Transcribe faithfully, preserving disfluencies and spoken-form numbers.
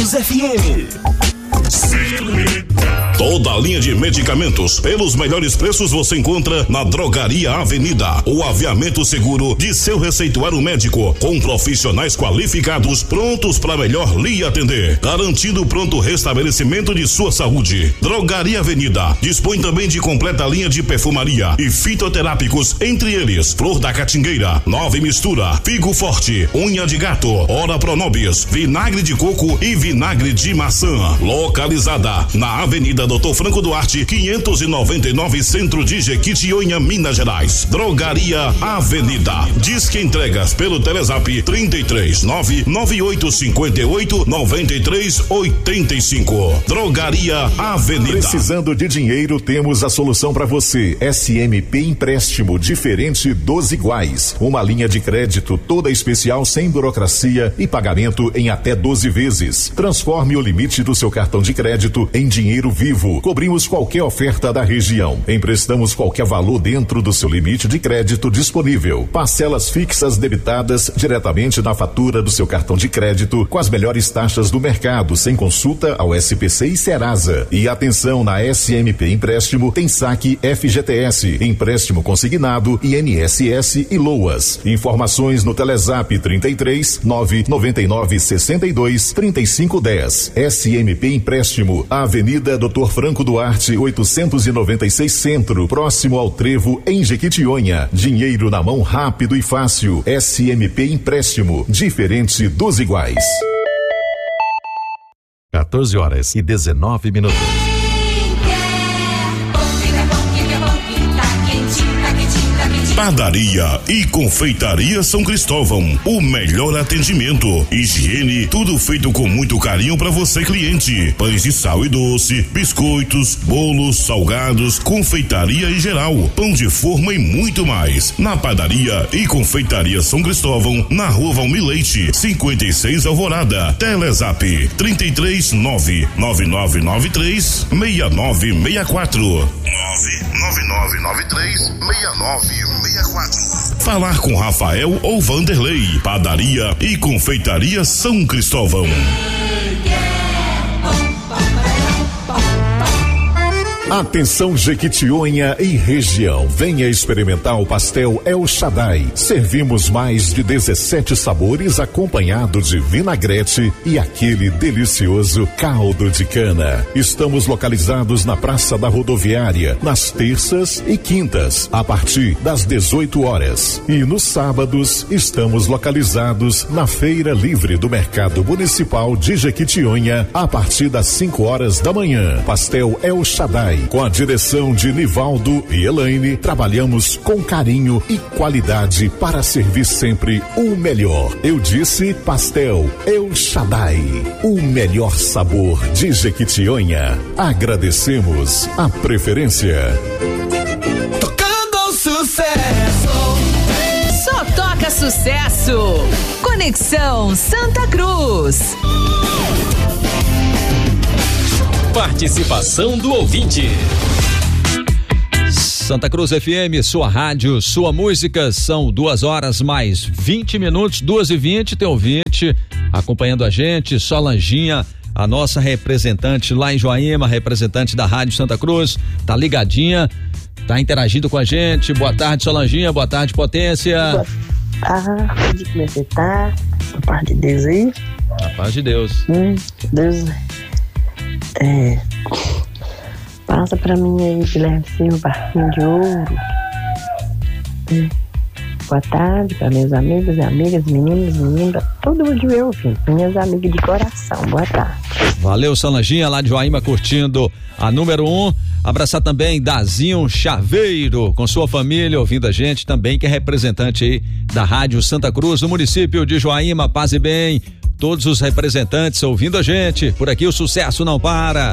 Cruz F M. Toda a linha de medicamentos pelos melhores preços você encontra na Drogaria Avenida. O aviamento seguro de seu receituário médico, com profissionais qualificados prontos para melhor lhe atender, garantindo o pronto restabelecimento de sua saúde. Drogaria Avenida dispõe também de completa linha de perfumaria e fitoterápicos, entre eles Flor da Catingueira, Nova Mistura, Figo Forte, Unha de Gato, Ora Pronobis, Vinagre de Coco e Vinagre de Maçã. Localizada na Avenida Doutor Franco Duarte, quinhentos e noventa e nove, Centro de Jequitinhonha, Minas Gerais. Drogaria Avenida. Disque entregas pelo Telezap trinta e três, nove nove oito cinco oito, nove três oito cinco. Drogaria Avenida. Precisando de dinheiro, temos a solução para você. S M P Empréstimo Diferente dos Iguais. Uma linha de crédito toda especial, sem burocracia e pagamento em até doze vezes. Transforme o limite do seu cartão de crédito em dinheiro vivo. Cobrimos qualquer oferta da região. Emprestamos qualquer valor dentro do seu limite de crédito disponível. Parcelas fixas debitadas diretamente na fatura do seu cartão de crédito, com as melhores taxas do mercado, sem consulta ao S P C e Serasa. E atenção, na S M P Empréstimo tem saque F G T S, empréstimo consignado, I N S S e LOAS. Informações no Telezap trinta e três, nove noventa e nove, sessenta e dois, trinta e cinco, dez. S M P Empréstimo, Avenida Doutor Franco Duarte, oitocentos e noventa e seis, Centro, próximo ao Trevo, em Jequitinhonha. Dinheiro na mão, rápido e fácil. S M P Empréstimo, diferente dos iguais. quatorze horas e dezenove minutos. Padaria e Confeitaria São Cristóvão, o melhor atendimento, higiene, tudo feito com muito carinho para você, cliente. Pães de sal e doce, biscoitos, bolos, salgados, confeitaria em geral, pão de forma e muito mais. Na Padaria e Confeitaria São Cristóvão, na Rua Valmir Leite, cinquenta e seis, Alvorada. Telezap trinta e três, nove nove nove nove três, seis nove seis quatro. nove nove nove nove três, seis nove seis quatro. Falar com Rafael ou Vanderlei. Padaria e Confeitaria São Cristóvão. Atenção, Jequitinhonha e região. Venha experimentar o pastel El Shaddai. Servimos mais de dezessete sabores, acompanhado de vinagrete e aquele delicioso caldo de cana. Estamos localizados na Praça da Rodoviária, nas terças e quintas, a partir das dezoito horas. E nos sábados, estamos localizados na Feira Livre do Mercado Municipal de Jequitinhonha, a partir das cinco horas da manhã. Pastel El Shaddai, com a direção de Nivaldo e Elaine, trabalhamos com carinho e qualidade para servir sempre o melhor. Eu disse pastel El Shaddai, o melhor sabor de Jequitinhonha. Agradecemos a preferência. Tocando sucesso. Só toca sucesso. Conexão Santa Cruz. Participação do ouvinte. Santa Cruz F M, sua rádio, sua música, são duas horas mais vinte minutos, duas e vinte, tem ouvinte acompanhando a gente, Solanginha, a nossa representante lá em Joaíma, representante da Rádio Santa Cruz, tá ligadinha, tá interagindo com a gente. Boa tarde, Solanginha, boa tarde, Potência. Boa tarde, como é que você tá? A paz de Deus aí? A paz de Deus. Hum, Deus... É, passa pra mim aí, Guilherme Silva, barquinho de ouro. Hum, boa tarde para meus amigos e amigas, meninos e meninas, todo mundo eu ouvindo, minhas amigas de coração, boa tarde. Valeu, Solanginha, lá de Joaíma, curtindo a número um. Abraçar também Dazinho Chaveiro, com sua família, ouvindo a gente também, que é representante aí da Rádio Santa Cruz, no município de Joaíma. Paz e bem, todos os representantes ouvindo a gente. Por aqui o sucesso não para.